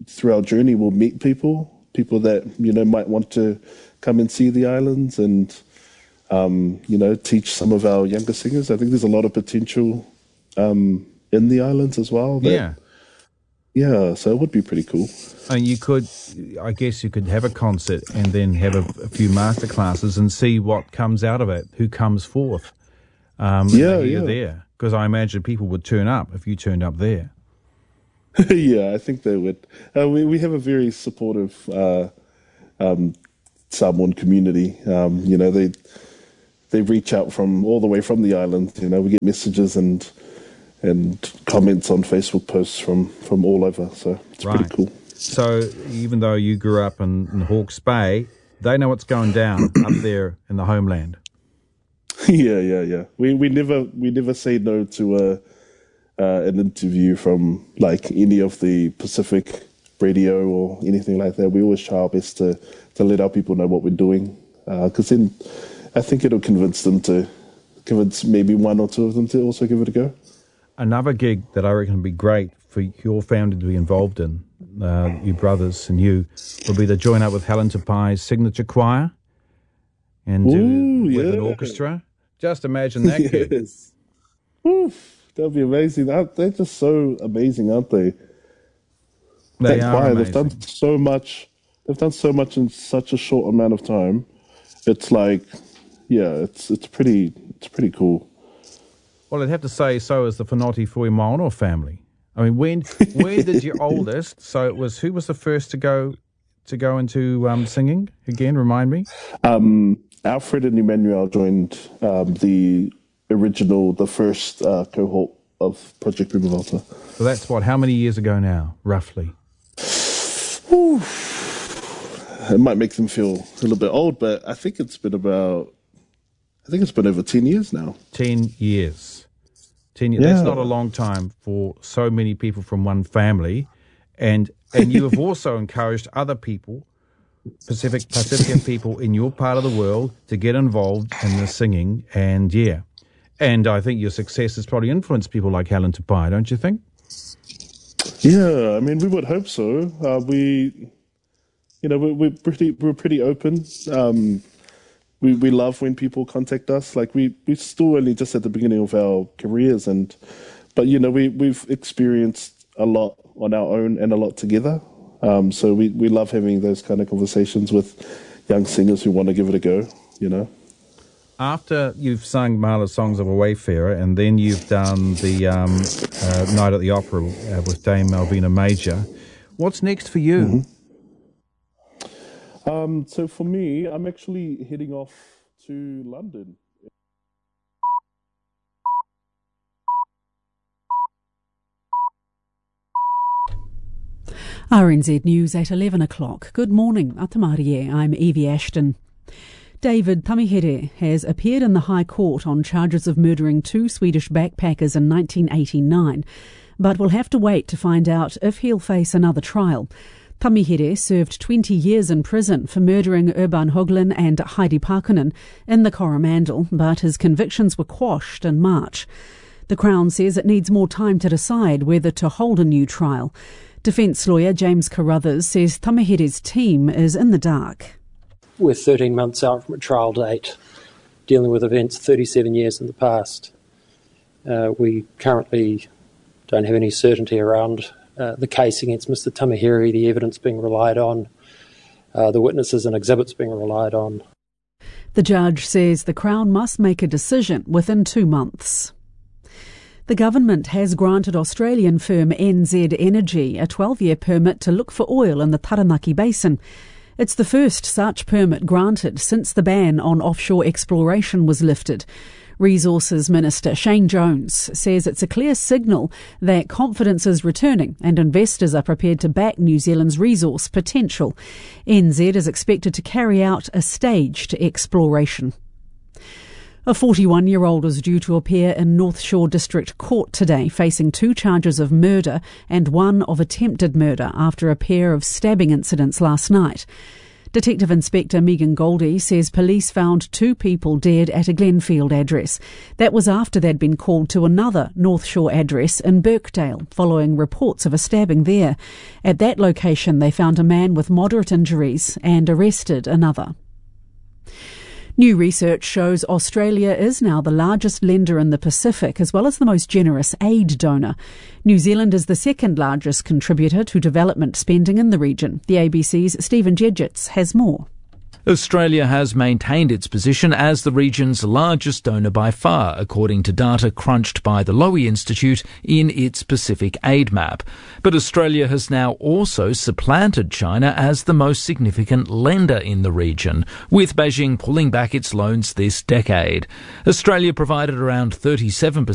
through our journey, we'll meet people, people that, you know, might want to come and see the islands and, um, you know, teach some of our younger singers. I think there's a lot of potential um, in the islands as well. That, yeah. Yeah, so it would be pretty cool. And you could, I guess you could have a concert and then have a, a few master classes and see what comes out of it, who comes forth. Um, yeah, yeah. yeah. There. Because I imagine people would turn up if you turned up there. Yeah, I think they would. Uh, we we have a very supportive uh, um, Samoan community. Um, you know, they they reach out from all the way from the island. You know, we get messages and and comments on Facebook posts from, from all over. So it's right. pretty cool. So even though you grew up in, in Hawke's Bay, they know what's going down up there in the homeland. Yeah, yeah, yeah. We we never we never say no to a. Uh, an interview from like any of the Pacific radio or anything like that. We always try our best to, to let our people know what we're doing, because uh, then I think it'll convince them to convince maybe one or two of them to also give it a go. Another gig that I reckon would be great for your family to be involved in, uh, you brothers and you, would be to join up with Helen Tupai's signature choir and do Ooh, with yeah. an orchestra. Just imagine that yes. gig. Oof. That'd be amazing. They're just so amazing, aren't they? They that are choir, amazing. They've done so much. They've done so much in such a short amount of time. It's like, yeah, it's it's pretty it's pretty cool. Well, I'd have to say so is the Whanoti Fui Maono family. I mean, when when did your oldest? So it was who was the first to go to go into um, singing again? Remind me. Um, Alfred and Emmanuel joined um, the. original, the first uh, cohort of Project Prima Volta. So that's what, how many years ago now, roughly? Ooh. It might make them feel a little bit old, but I think it's been about, I think it's been over ten years now. Ten years. Ten years. Yeah. That's not a long time for so many people from one family. And and you have also encouraged other people, Pacific Pacifican people in your part of the world, to get involved in the singing. And yeah. And I think your success has probably influenced people like Helen Tupai, don't you think? Yeah, I mean, we would hope so. Uh, we, you know, we're, we're pretty we're pretty open. Um, we we love when people contact us. Like we we're still only just at the beginning of our careers, and but you know we we've experienced a lot on our own and a lot together. Um, so we we love having those kind of conversations with young singers who want to give it a go. You know. After you've sung Marla's Songs of a Wayfarer and then you've done the um, uh, Night at the Opera uh, with Dame Malvina Major, what's next for you? Mm-hmm. Um, so for me, I'm actually heading off to London. R N Z News at eleven o'clock. Good morning, Atamarie. I'm Evie Ashton. David Tamihere has appeared in the High Court on charges of murdering two Swedish backpackers in nineteen eighty-nine, but will have to wait to find out if he'll face another trial. Tamihere served twenty years in prison for murdering Urban Höglund and Heidi Parkkonen in the Coromandel, but his convictions were quashed in March. The Crown says it needs more time to decide whether to hold a new trial. Defence lawyer James Carruthers says Tamihere's team is in the dark. We're thirteen months out from a trial date, dealing with events thirty-seven years in the past. Uh, we currently don't have any certainty around uh, the case against Mister Tamihere, the evidence being relied on, uh, the witnesses and exhibits being relied on. The judge says the Crown must make a decision within two months. The government has granted Australian firm N Z Energy a twelve-year permit to look for oil in the Taranaki Basin. It's the first such permit granted since the ban on offshore exploration was lifted. Resources Minister Shane Jones says it's a clear signal that confidence is returning and investors are prepared to back New Zealand's resource potential. N Z is expected to carry out a staged exploration. A forty-one-year-old is due to appear in North Shore District Court today, facing two charges of murder and one of attempted murder after a pair of stabbing incidents last night. Detective Inspector Megan Goldie says police found two people dead at a Glenfield address. That was after they'd been called to another North Shore address in Birkdale, following reports of a stabbing there. At that location, they found a man with moderate injuries and arrested another. New research shows Australia is now the largest lender in the Pacific, as well as the most generous aid donor. New Zealand is the second largest contributor to development spending in the region. The A B C's Stephen Jedgetts has more. Australia has maintained its position as the region's largest donor by far, according to data crunched by the Lowy Institute in its Pacific Aid Map. But Australia has now also supplanted China as the most significant lender in the region, with Beijing pulling back its loans this decade. Australia provided around thirty-seven percent